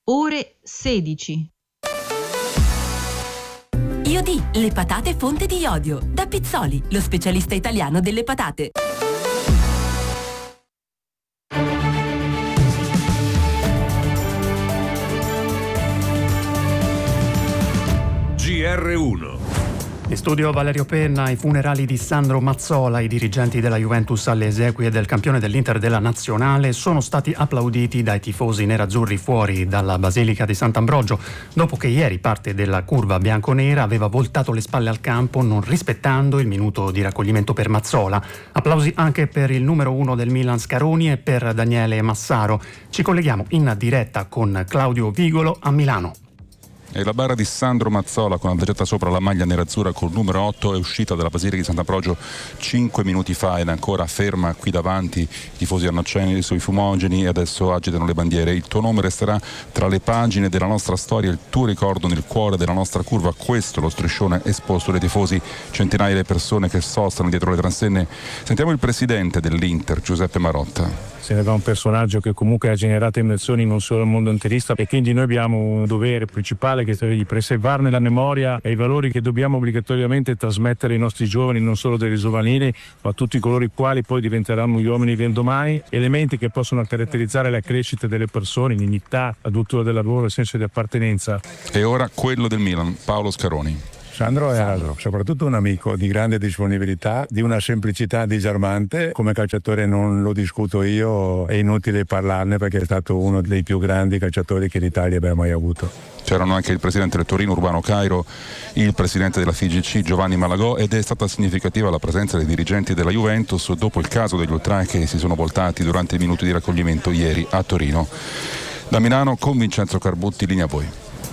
ore 16. Iodi, le patate fonte di iodio. Da Pizzoli, lo specialista italiano delle patate. GR1. In studio Valerio Penna. I funerali di Sandro Mazzola, i dirigenti della Juventus alle esequie del campione dell'Inter della Nazionale, sono stati applauditi dai tifosi nerazzurri fuori dalla Basilica di Sant'Ambrogio, dopo che ieri parte della curva bianconera aveva voltato le spalle al campo, non rispettando il minuto di raccoglimento per Mazzola. Applausi anche per il numero 1 del Milan Scaroni e per Daniele Massaro. Ci colleghiamo in diretta con Claudio Vigolo a Milano. E la bara di Sandro Mazzola, con adagiata sopra la maglia nerazzurra col numero 8, è uscita dalla Basilica di Sant'Ambrogio 5 minuti fa ed è ancora ferma qui davanti. I tifosi hanno acceso i fumogeni e adesso agitano le bandiere. Il tuo nome resterà tra le pagine della nostra storia, il tuo ricordo nel cuore della nostra curva. Questo è lo striscione esposto dai tifosi, centinaia di persone che sostano dietro le transenne. Sentiamo il presidente dell'Inter, Giuseppe Marotta. Se ne va un personaggio che comunque ha generato emozioni non solo al mondo interista, e quindi noi abbiamo un dovere principale che è quello di preservarne la memoria e i valori che dobbiamo obbligatoriamente trasmettere ai nostri giovani, non solo delle giovanili, ma a tutti coloro i quali poi diventeranno gli uomini del domani, elementi che possono caratterizzare la crescita delle persone, dignità, la cultura del lavoro, il senso di appartenenza. E ora quello del Milan, Paolo Scaroni. Sandro è soprattutto un amico di grande disponibilità, di una semplicità disarmante. Come calciatore non lo discuto io, è inutile parlarne perché è stato uno dei più grandi calciatori che l'Italia abbia mai avuto. C'erano anche il presidente del Torino Urbano Cairo, il presidente della FIGC Giovanni Malagò, ed è stata significativa la presenza dei dirigenti della Juventus dopo il caso degli ultra che si sono voltati durante i minuti di raccoglimento ieri a Torino. Da Milano con Vincenzo Carbutti, linea a voi.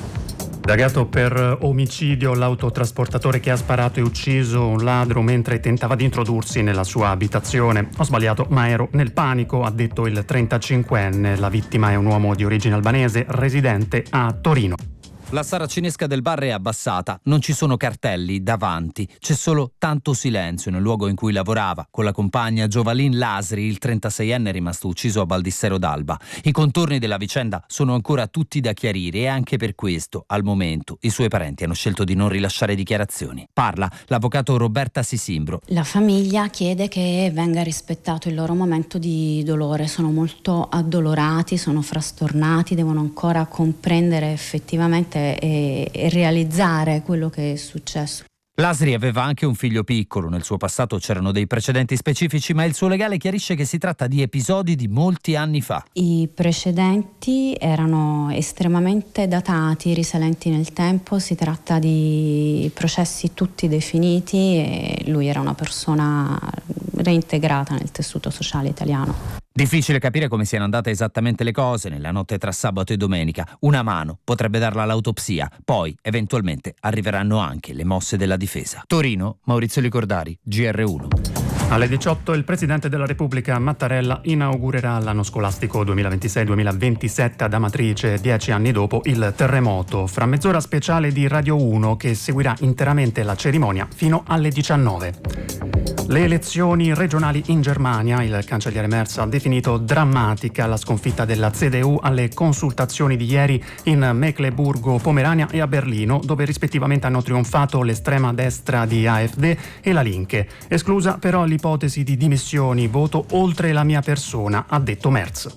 Indagato per omicidio l'autotrasportatore che ha sparato e ucciso un ladro mentre tentava di introdursi nella sua abitazione. Ho sbagliato, ma ero nel panico, ha detto il 35enne. La vittima è un uomo di origine albanese residente a Torino. La saracinesca del bar è abbassata, non ci sono cartelli davanti, c'è solo tanto silenzio nel luogo in cui lavorava con la compagna Giovalin Lasri, il 36enne rimasto ucciso a Baldissero d'Alba. I contorni della vicenda sono ancora tutti da chiarire e anche per questo, al momento, i suoi parenti hanno scelto di non rilasciare dichiarazioni. Parla l'avvocato Roberta Sisimbro. La famiglia chiede che venga rispettato il loro momento di dolore, sono molto addolorati, sono frastornati, devono ancora comprendere effettivamente e realizzare quello che è successo. Lasri aveva anche un figlio piccolo, nel suo passato c'erano dei precedenti specifici, ma il suo legale chiarisce che si tratta di episodi di molti anni fa. I precedenti erano estremamente datati, risalenti nel tempo, si tratta di processi tutti definiti e lui era una persona reintegrata nel tessuto sociale italiano. Difficile capire come siano andate esattamente le cose nella notte tra sabato e domenica. Una mano potrebbe darla l'autopsia, poi eventualmente arriveranno anche le mosse della difesa. Torino, Maurizio Licordari, GR1. Alle 18 il Presidente della Repubblica Mattarella inaugurerà l'anno scolastico 2026-2027 ad Amatrice, 10 anni dopo il terremoto. Fra mezz'ora speciale di Radio 1 che seguirà interamente la cerimonia fino alle 19. Le elezioni regionali in Germania, il cancelliere Merz ha definito drammatica la sconfitta della CDU alle consultazioni di ieri in Mecklenburgo-Pomerania e a Berlino, dove rispettivamente hanno trionfato l'estrema destra di AfD e la Linke. Esclusa però l'ipotesi di dimissioni, voto oltre la mia persona, ha detto Merz.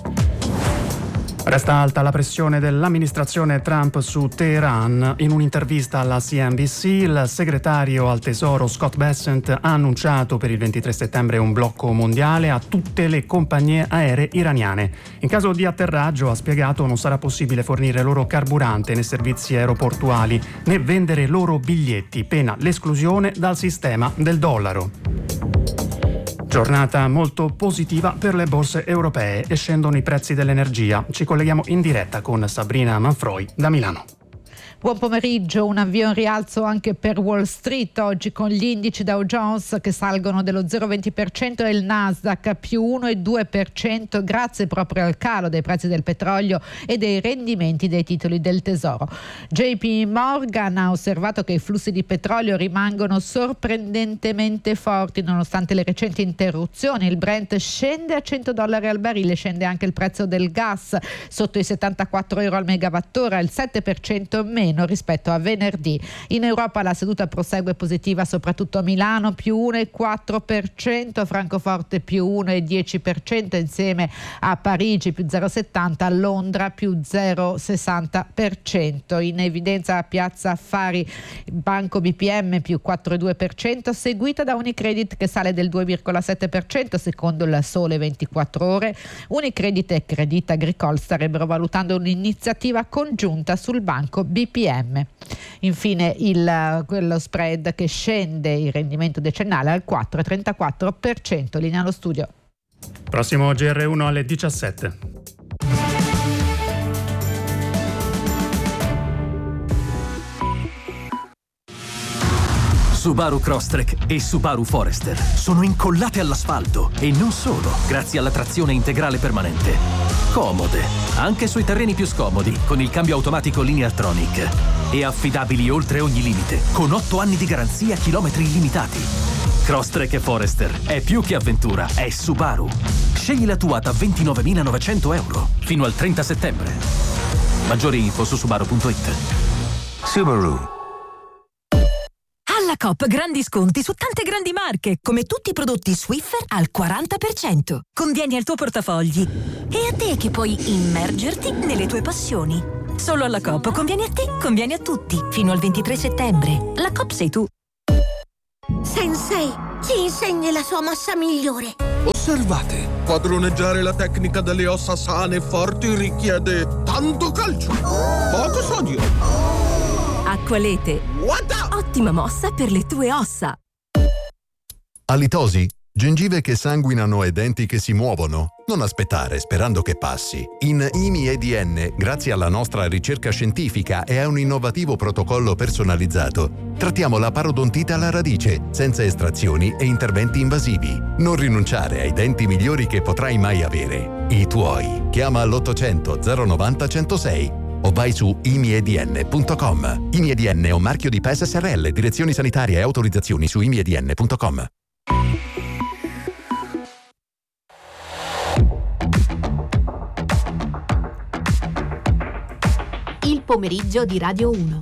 Resta alta la pressione dell'amministrazione Trump su Teheran. In un'intervista alla CNBC, il segretario al Tesoro Scott Bessent ha annunciato per il 23 settembre un blocco mondiale a tutte le compagnie aeree iraniane. In caso di atterraggio, ha spiegato, non sarà possibile fornire loro carburante né servizi aeroportuali né vendere loro biglietti, pena l'esclusione dal sistema del dollaro. Giornata molto positiva per le borse europee e scendono i prezzi dell'energia. Ci colleghiamo in diretta con Sabrina Manfroi da Milano. Buon pomeriggio, un avvio in rialzo anche per Wall Street oggi con gli indici Dow Jones che salgono dello 0,20% e il Nasdaq più 1,2% grazie proprio al calo dei prezzi del petrolio e dei rendimenti dei titoli del tesoro. JP Morgan ha osservato che i flussi di petrolio rimangono sorprendentemente forti nonostante le recenti interruzioni. Il Brent scende a $100 al barile, scende anche il prezzo del gas sotto i €74 al megawattora, il 7% meno rispetto a venerdì. In Europa la seduta prosegue positiva soprattutto a Milano più 1,4%, Francoforte più 1,10% insieme a Parigi più 0,70%, a Londra più 0,60%. In evidenza a Piazza Affari Banco BPM più 4,2%, seguita da Unicredit che sale del 2,7% secondo il Sole 24 Ore. Unicredit e Crédit Agricole starebbero valutando un'iniziativa congiunta sul banco BPM. Infine quello spread che scende, il rendimento decennale al 4,34%. Linea allo studio. Prossimo GR1 alle 17. Subaru Crosstrek e Subaru Forester sono incollate all'asfalto e non solo, grazie alla trazione integrale permanente. Comode, anche sui terreni più scomodi, con il cambio automatico Lineartronic. E affidabili oltre ogni limite, con 8 anni di garanzia, chilometri illimitati. Crosstrek e Forester è più che avventura, è Subaru. Scegli la tua da €29.900 fino al 30 settembre. Maggiori info su subaru.it. Subaru. Alla Coop grandi sconti su tante grandi marche, come tutti i prodotti Swiffer al 40%. Convieni al tuo portafogli e a te che puoi immergerti nelle tue passioni. Solo alla Coop convieni a te, convieni a tutti. Fino al 23 settembre. La Coop sei tu. Sensei, ci insegni la sua mossa migliore. Osservate, padroneggiare la tecnica delle ossa sane e forti richiede tanto calcio, poco sodio. Acqualete. Ottima mossa per le tue ossa. Halitosi? Gengive che sanguinano e denti che si muovono? Non aspettare sperando che passi. In IMI-EDN, grazie alla nostra ricerca scientifica e a un innovativo protocollo personalizzato, trattiamo la parodontite alla radice, senza estrazioni e interventi invasivi. Non rinunciare ai denti migliori che potrai mai avere. I tuoi. Chiama all'800 090 106 o vai su imiedn.com. IMIEDN è un marchio di PES SRL, direzioni sanitarie e autorizzazioni su imiedn.com. Il pomeriggio di Radio 1.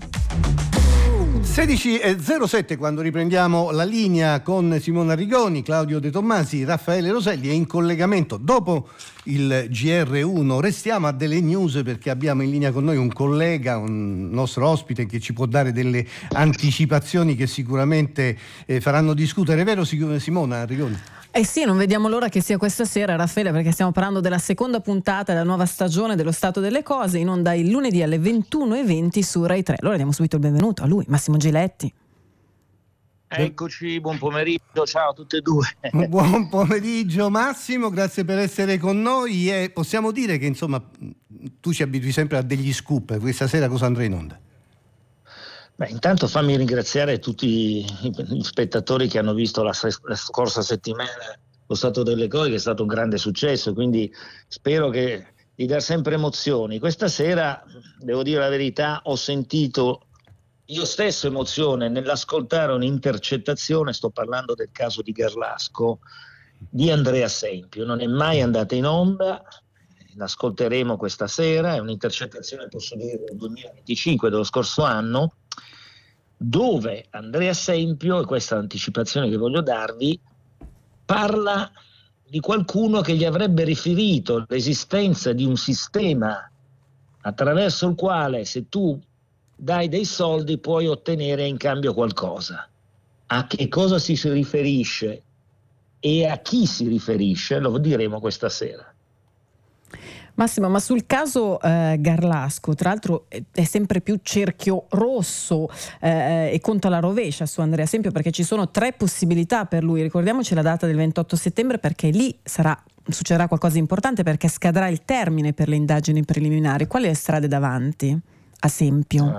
16:07 quando riprendiamo la linea con Simona Rigoni, Claudio De Tommasi, Raffaele Roselli, e in collegamento dopo il GR1 restiamo a delle news perché abbiamo in linea con noi un collega, un nostro ospite che ci può dare delle anticipazioni che sicuramente faranno discutere, vero Simona Rigoni? Eh sì, non vediamo l'ora che sia questa sera, Raffaele, perché stiamo parlando della seconda puntata della nuova stagione dello Stato delle Cose, in onda il lunedì alle 21:20 su Rai 3. Allora diamo subito il benvenuto a lui, Massimo Giletti. Eccoci, buon pomeriggio, ciao a tutte e due. Buon pomeriggio Massimo, grazie per essere con noi e possiamo dire che insomma tu ci abitui sempre a degli scoop. Questa sera cosa andrà in onda? Beh, intanto fammi ringraziare tutti gli spettatori che hanno visto la scorsa settimana lo Stato delle Cose, che è stato un grande successo, quindi spero di dar sempre emozioni. Questa sera, devo dire la verità, ho sentito io stesso emozione nell'ascoltare un'intercettazione, sto parlando del caso di Garlasco, di Andrea Sempio. Non è mai andata in onda, l'ascolteremo questa sera, è un'intercettazione, posso dire, del 2025, dello scorso anno, dove Andrea Sempio, e questa è l'anticipazione che voglio darvi, parla di qualcuno che gli avrebbe riferito l'esistenza di un sistema attraverso il quale se tu dai dei soldi puoi ottenere in cambio qualcosa. A che cosa si riferisce e a chi si riferisce lo diremo questa sera. Massimo, ma sul caso Garlasco, tra l'altro è sempre più cerchio rosso e conta la rovescia su Andrea Sempio, perché ci sono 3 possibilità per lui. Ricordiamoci la data del 28 settembre perché lì succederà qualcosa di importante, perché scadrà il termine per le indagini preliminari. Quali le strade davanti a Sempio?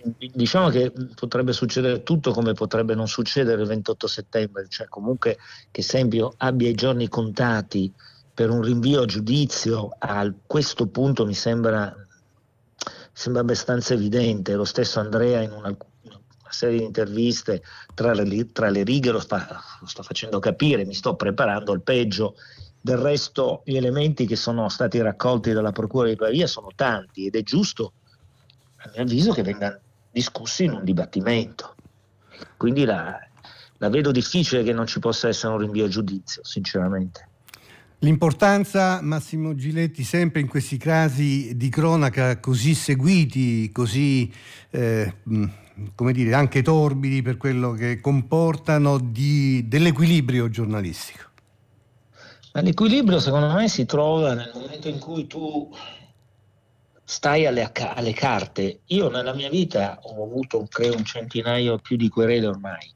diciamo che potrebbe succedere tutto come potrebbe non succedere il 28 settembre, cioè comunque che Sempio abbia i giorni contati per un rinvio a giudizio a questo punto mi sembra abbastanza evidente. Lo stesso Andrea in una serie di interviste tra le righe lo sta facendo capire, mi sto preparando al peggio. Del resto gli elementi che sono stati raccolti dalla Procura di Pavia sono tanti ed è giusto, a mio avviso, che vengano discussi in un dibattimento. Quindi la vedo difficile che non ci possa essere un rinvio a giudizio, sinceramente. L'importanza, Massimo Giletti, sempre in questi casi di cronaca così seguiti, così come dire, anche torbidi per quello che comportano, dell'equilibrio giornalistico. Ma l'equilibrio secondo me si trova nel momento in cui tu stai alle carte. Io nella mia vita ho avuto credo un centinaio più di querele ormai,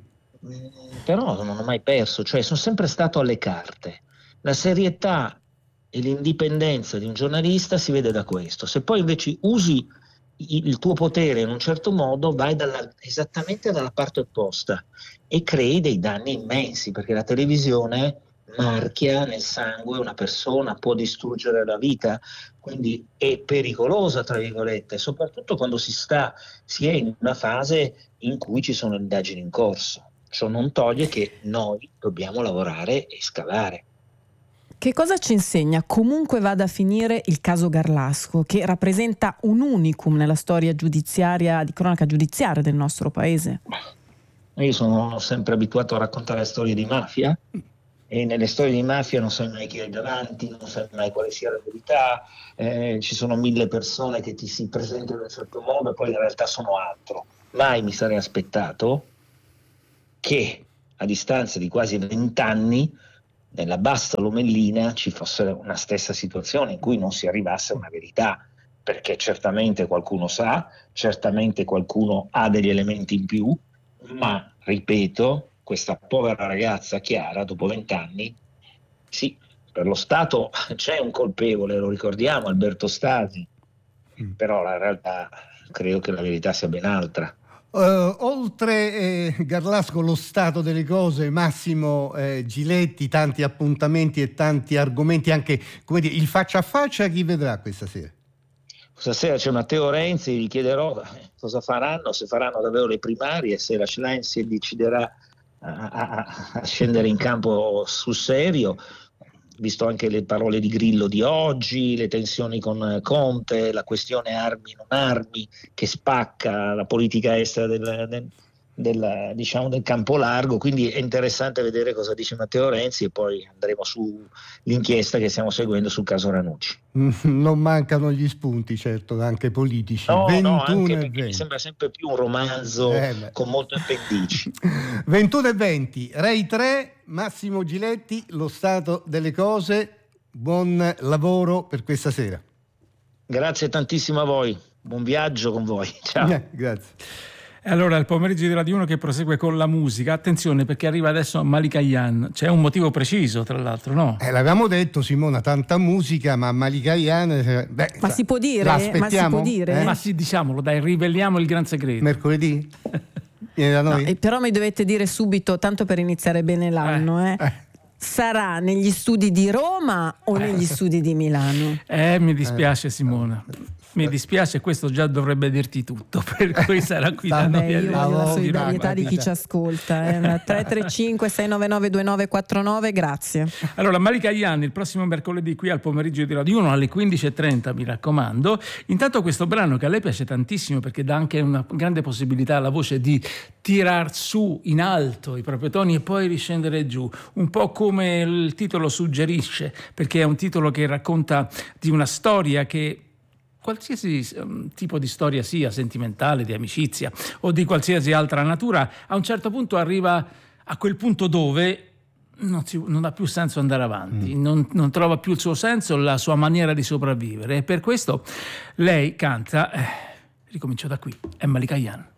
però non ho mai perso, cioè sono sempre stato alle carte. La serietà e l'indipendenza di un giornalista si vede da questo. Se poi invece usi il tuo potere in un certo modo, vai esattamente dalla parte opposta e crei dei danni immensi, perché la televisione marchia nel sangue una persona, può distruggere la vita, quindi è pericolosa, tra virgolette, soprattutto quando si è in una fase in cui ci sono indagini in corso. Ciò non toglie che noi dobbiamo lavorare e scavare. Che cosa ci insegna, comunque vada a finire, il caso Garlasco, che rappresenta un unicum nella storia giudiziaria, di cronaca giudiziaria del nostro paese? Io sono sempre abituato a raccontare storie di mafia e nelle storie di mafia non sai mai chi è davanti, non sai mai quale sia la verità, ci sono 1000 persone che ti si presentano in un certo modo e poi in realtà sono altro. Mai mi sarei aspettato che a distanza di quasi 20 anni nella bassa Lomellina ci fosse una stessa situazione in cui non si arrivasse a una verità, perché certamente qualcuno sa, certamente qualcuno ha degli elementi in più, ma ripeto, questa povera ragazza Chiara dopo 20 anni, sì, per lo Stato c'è un colpevole, lo ricordiamo, Alberto Stasi, però la realtà credo che la verità sia ben altra. Oltre Garlasco, lo stato delle cose, Massimo Giletti, tanti appuntamenti e tanti argomenti, anche come dire, il faccia a faccia, chi vedrà questa sera? Questa sera c'è Matteo Renzi, gli chiederò cosa faranno, se faranno davvero le primarie, se la Schlein si deciderà a scendere in campo sul serio, visto anche le parole di Grillo di oggi, le tensioni con Conte, la questione armi non armi che spacca la politica estera del campo largo, quindi è interessante vedere cosa dice Matteo Renzi e poi andremo sull'inchiesta che stiamo seguendo sul caso Ranucci. Non mancano gli spunti, certo, anche politici. No, 21 anche e perché 20. mi sembra sempre più un romanzo con molte appendici. 21 e 20, Rai 3, Massimo Giletti, lo stato delle cose, buon lavoro per questa sera. Grazie tantissimo a voi, buon viaggio con voi, ciao. Grazie. Allora, il pomeriggio di Radio 1 che prosegue con la musica. Attenzione, perché arriva adesso Malika Ayane. C'è un motivo preciso, tra l'altro, no? L'avevamo detto, Simona, tanta musica, ma Malika Ayane... Ma si può dire? L'aspettiamo? Ma si può dire? Ma sì, diciamolo, dai, riveliamo il gran segreto. Mercoledì? Viene da noi? No, però mi dovete dire subito, tanto per iniziare bene l'anno, sarà negli studi di Roma o negli studi di Milano? Mi dispiace, Simona. Mi dispiace, questo già dovrebbe dirti tutto, per cui sarà qui da noi. Io voglio la solidarietà di chi ci ascolta. 335 699 2949, grazie. Allora, Malika Ayane il prossimo mercoledì qui al pomeriggio di Radio 1 alle 15.30, mi raccomando. Intanto questo brano che a lei piace tantissimo perché dà anche una grande possibilità alla voce di tirar su in alto i propri toni e poi riscendere giù, un po' come il titolo suggerisce, perché è un titolo che racconta di una storia che qualsiasi tipo di storia sia, sentimentale, di amicizia o di qualsiasi altra natura, a un certo punto arriva a quel punto dove non ha più senso andare avanti, non trova più il suo senso, la sua maniera di sopravvivere, e per questo lei canta, ricomincio da qui, è Malika Ayane.